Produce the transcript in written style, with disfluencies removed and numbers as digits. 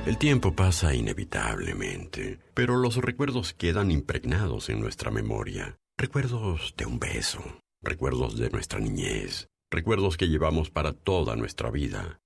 El tiempo pasa inevitablemente, pero los recuerdos quedan impregnados en nuestra memoria. Recuerdos de un beso, recuerdos de nuestra niñez, recuerdos que llevamos para toda nuestra vida.